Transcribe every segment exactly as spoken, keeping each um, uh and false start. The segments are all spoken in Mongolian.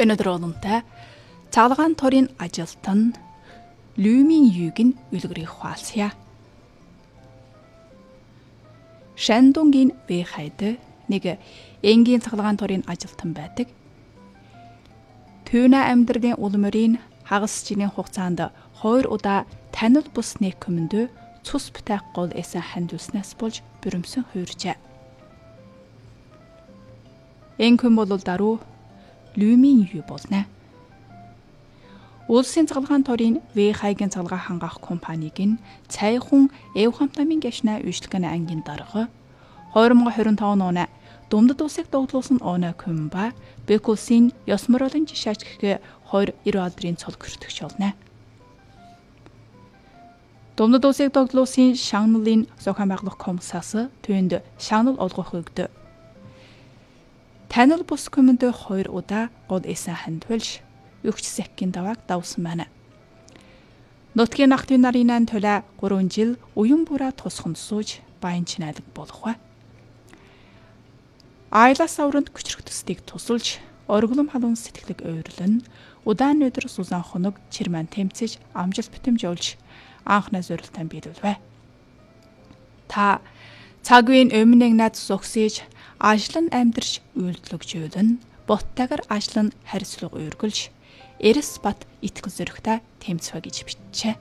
Өнөөдөр олонтой цахилгаан торын ажилтан Люмийн юуг нь үлгэрийг хуалцъя. Шандунгийн Вэхайд нэг энгийн цахилгаан торын ажилтан байдаг. Түүний амьдралын улмөрийн хагас жилийн хугацаанд хоёр удаа танил бус нэг комондо цус бутайх гол эсэн хандуулснаас болж бүрэмсэн хууржээ. Энхэн бол даруй Люмийн юу болно. Улсын цахилгаан торын Вэхайгийн цахилгаан хангаах компаниг нь цайхан Эвхамтамын гашна үйлчлэгэн ангийн дарга хоёр мың двадцать пять оны Думдад улсыг догдлуулсан оноо Кумба Бекулсын Ёсморолын жишаач гэх хоёр эр алдрын цол гөртөгч болно. Думдад улсыг догдлуулсан Шагналын зохион байгуулах комиссаас түүнд шагнал олгох өгдөө. Танил бус комондо хоёр удаа гол эсэн хандвалж өгч сэккийн давааг давсан байна. Нутгийн нахтын нарийнан тула гурван жил уян бураа тусганд сууж баян чинайлаг болох ба. Айлас авранд күчрэгтсдийг тусалж орглом халуун сэтгэлэг ойрлон удаан өдөр сузан хоног чирман тэмцэж амжилт битэмжүүлж анхнаа зорилтоо биелүүлвэ. Та цагийн өмнө над зогсож ажлан амьдарч үйлдэлгжүүлэн боттагар ажлан харьцлага өргөлж Эрс бат итгэл зөрөгтэй тэмцвэ гэж бичжээ.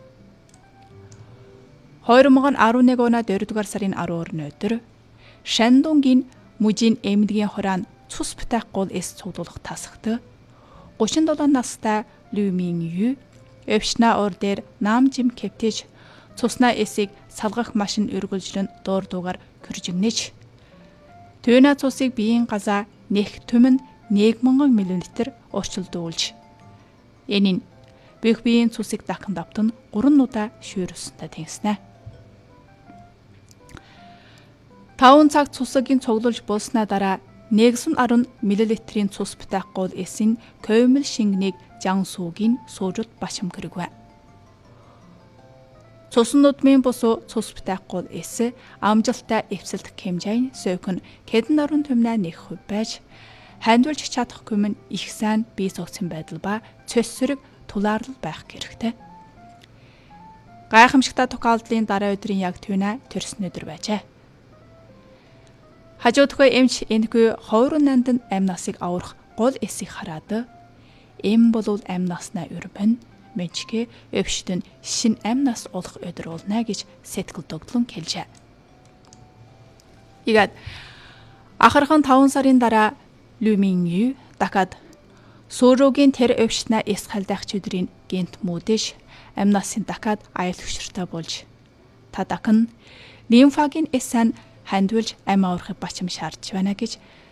хоёр мың арван нэг оны дөрөвдүгээр сарын аравны өдөр Шандунгийн мужийн эмнэлгийн хораан цус бутайх гол эс цуглуулах тасагт гучин долоо настай Люмийн ю өвчнаа ор дээр наамжим кэптэж цуснаа эсийг салгах машин өргөлжлөн дуур дуугаар көржигнэж Төвнө цусыг биеийн газаа нэх түмэн нэг мянган миллилитр урчилдуулж энийн бүх биеийн цусыг дахин давтан гурван удаа шүүрсэнтэй тэнгиснэ. таван цаг цусгийн цуглуулж болсноо дараа нэгдсэн арван миллилитрийн цус бутайх гол эсийн ковмил шингэнийг жан суугийн суужуд башим гэрэгвэ. Цусан нудмын бусуу цус бутайх гол эс амжилттай эвсэлдэх хэмжээний сөөхөн хэдэн орон түмнээ нэг хувь байж хандуулж чадах хүмүн их сайн бие цогцсон байдал ба цөссөрөг тулаарлал байх хэрэгтэй. Гайхамшигтай тохиолдлын дараа өдрийн яг түүнэ төрсөн өдөр байжээ. Хажуудгүй эмч энэгүй хойрон нандин амь насыг аврах гол эсийг хараад эм болвол амь наснаа өрбөн мэнчгэ өвчтөн шин амь нас олох өдөр болно гэж сэтгэл догдлон хэлжээ. Игад ахархан таван сарын дараа Люмийн ю дахад Суурогийн тэр өвчтнээ эс халдах өдрийн гент мөдөш амь насын дахад аял хөшөртэй болж та дахин лимфагийн эсэн хандвалж амь аврахыг бачим шаардж байна гэж